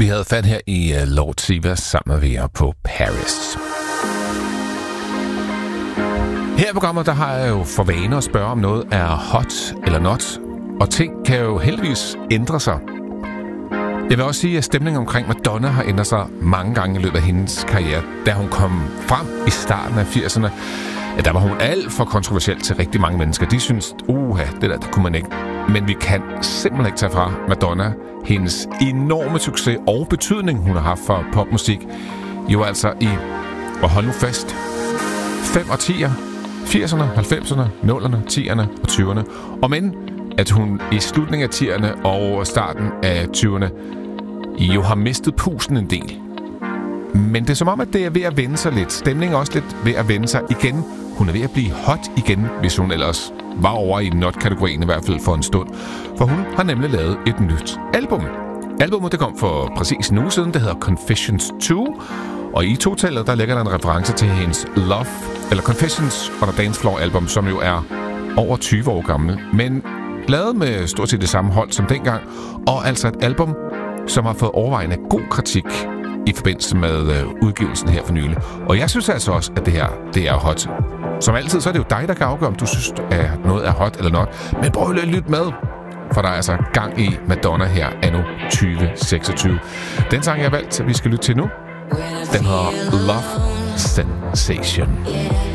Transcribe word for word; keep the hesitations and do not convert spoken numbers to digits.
Vi havde fat her i uh, Lord Siva sammen med Vera på Paris. Her i programmet, der har jeg jo for vane at spørge, om noget er hot eller not. Og ting kan jo heldigvis ændre sig. Jeg vil også sige, at stemningen omkring Madonna har ændret sig mange gange i løbet af hendes karriere. Da hun kom frem i starten af firserne, ja, der var hun alt for kontroversiel til rigtig mange mennesker. De synes, uha, det der, det kunne man ikke. Men vi kan simpelthen ikke tage fra Madonna hendes enorme succes og betydning, hun har haft for popmusik. Jo altså i, og hold nu fast, fem årtier, firserne, halvfemserne, nullerne, tierne og tyverne. Og men at hun i slutningen af tierne og starten af tyverne jo har mistet pusten en del. Men det er som om, at det er ved at vende sig lidt. Stemningen er også lidt ved at vende sig igen. Hun er ved at blive hot igen, hvis hun ellers var over i not-kategorien i hvert fald for en stund. For hun har nemlig lavet et nyt album. Albummet det kom for præcis en uge siden. Det hedder Confessions to. Og i totallet der ligger der en reference til hendes Love, eller Confessions on a Dance Floor album, som jo er over tyve år gammel. Men lavet med stort set det samme hold som dengang. Og altså et album, som har fået overvejende god kritik i forbindelse med øh, udgivelsen her for nylig. Og jeg synes altså også, at det her, det er hot. Som altid, så er det jo dig, der kan afgøre, om du synes, at noget er hot eller not. Men prøv at lytte med, for der er altså gang i Madonna her anno tyve seksogtyve. Den sang, jeg har valgt, at vi skal lytte til nu, den hedder Love Sensation.